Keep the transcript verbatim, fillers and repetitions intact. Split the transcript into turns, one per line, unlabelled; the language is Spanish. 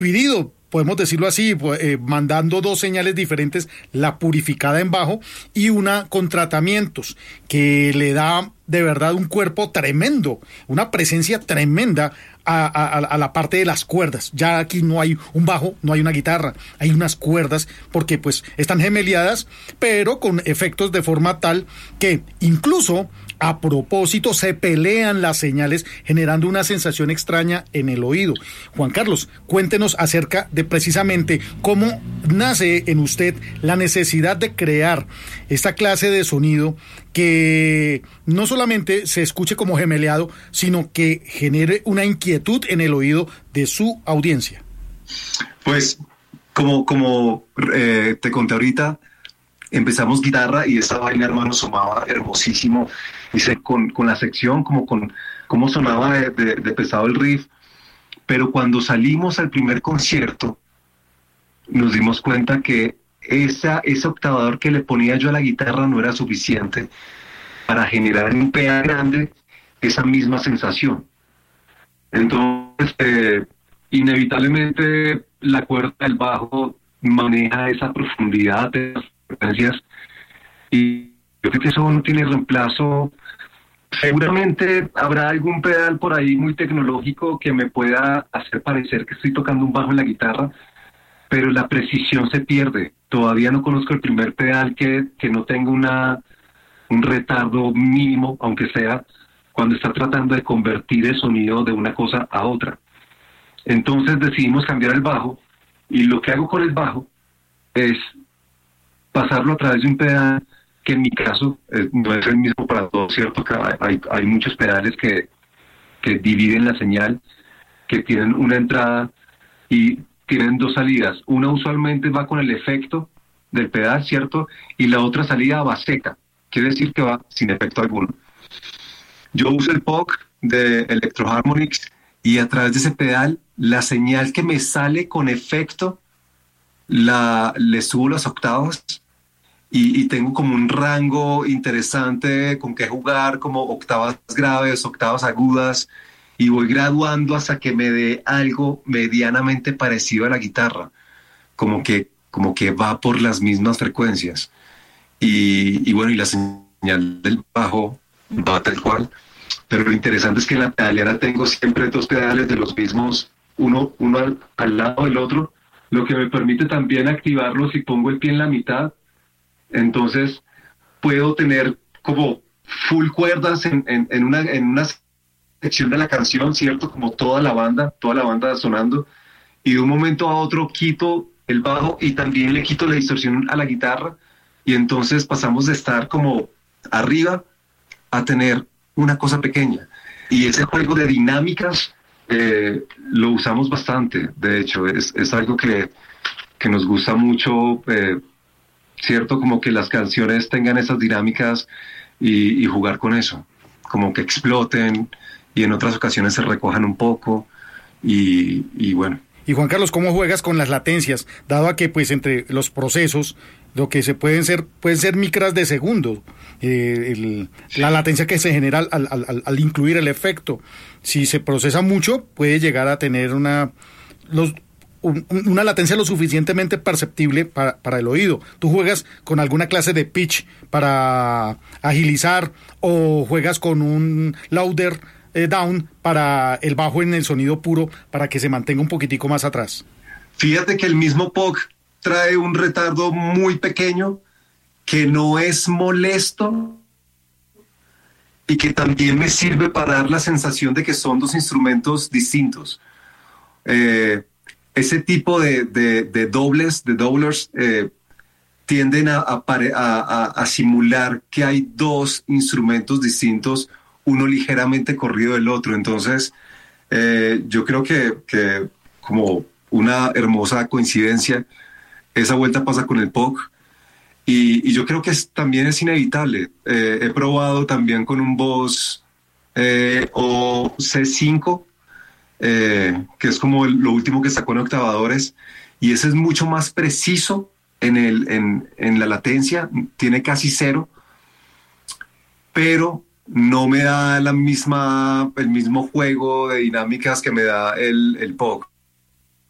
dividido, podemos decirlo así, eh, mandando dos señales diferentes, la purificada en bajo y una con tratamientos, que le da de verdad un cuerpo tremendo, una presencia tremenda a, a, a la parte de las cuerdas. Ya aquí no hay un bajo, no hay una guitarra, hay unas cuerdas, porque pues están gemeliadas, pero con efectos de forma tal que incluso a propósito se pelean las señales, generando una sensación extraña en el oído. Juan Carlos, cuéntenos acerca de precisamente cómo nace en usted la necesidad de crear esta clase de sonido que no solamente se escuche como gemeleado, sino que genere una inquietud en el oído de su audiencia.
Pues, como, como eh, te conté ahorita, empezamos guitarra y esa vaina, hermano, sonaba hermosísimo. Hice con, con la sección, como con cómo sonaba de, de, de pesado el riff. Pero cuando salimos al primer concierto, nos dimos cuenta que esa, ese octavador que le ponía yo a la guitarra no era suficiente para generar en un P A grande esa misma sensación. Entonces, eh, inevitablemente, la cuerda del bajo maneja esa profundidad de las frecuencias y yo creo que eso no tiene reemplazo. Seguramente habrá algún pedal por ahí muy tecnológico que me pueda hacer parecer que estoy tocando un bajo en la guitarra, pero la precisión se pierde. Todavía no conozco el primer pedal que, que no tenga una, un retardo mínimo, aunque sea, cuando está tratando de convertir el sonido de una cosa a otra. Entonces decidimos cambiar el bajo, y lo que hago con el bajo es pasarlo a través de un pedal que en mi caso eh, no es el mismo para todos, ¿cierto? Que hay, hay muchos pedales que, que dividen la señal, que tienen una entrada y tienen dos salidas. Una usualmente va con el efecto del pedal, ¿cierto? Y la otra salida va seca, quiere decir que va sin efecto alguno. Yo uso el P O C de Electro Harmonix y a través de ese pedal, la señal que me sale con efecto, la, le subo las octavas. Y, y tengo como un rango interesante con que jugar, como octavas graves, octavas agudas, y voy graduando hasta que me dé algo medianamente parecido a la guitarra, como que, como que va por las mismas frecuencias. Y, y bueno, y la señal del bajo va tal cual, pero lo interesante es que en la pedalera tengo siempre dos pedales de los mismos, uno, uno al, al lado del otro, lo que me permite también activarlo si pongo el pie en la mitad. Entonces puedo tener como full cuerdas en, en, en, una, en una sección de la canción, ¿cierto? Como toda la banda, toda la banda sonando, y de un momento a otro quito el bajo y también le quito la distorsión a la guitarra, y entonces pasamos de estar como arriba a tener una cosa pequeña. Y ese juego de dinámicas eh, lo usamos bastante, de hecho, es, es algo que, que nos gusta mucho, eh, ¿cierto? Como que las canciones tengan esas dinámicas y, y jugar con eso, como que exploten y en otras ocasiones se recojan un poco y, y bueno.
Y Juan Carlos, ¿cómo juegas con las latencias? Dado a que pues entre los procesos, lo que se pueden ser, pueden ser micras de segundo, eh, el, la latencia que se genera al, al, al, al incluir el efecto. Si se procesa mucho, puede llegar a tener una... los una latencia lo suficientemente perceptible para, para el oído. ¿Tú juegas con alguna clase de pitch para agilizar o juegas con un louder eh, down para el bajo en el sonido puro para que se mantenga un poquitico más atrás?
Fíjate que el mismo P O C trae un retardo muy pequeño que no es molesto y que también me sirve para dar la sensación de que son dos instrumentos distintos. Eh, Ese tipo de, de, de dobles, de doublers, eh, tienden a, a, a, a simular que hay dos instrumentos distintos, uno ligeramente corrido del otro. Entonces, eh, yo creo que, que como una hermosa coincidencia, esa vuelta pasa con el P O C. Y, y yo creo que es, también es inevitable. Eh, he probado también con un Boss eh, o C cinco, Eh, que es como el, lo último que sacó en octavadores, y ese es mucho más preciso en, el, en, en la latencia, tiene casi cero, pero no me da la misma, el mismo juego de dinámicas que me da el, el P O C.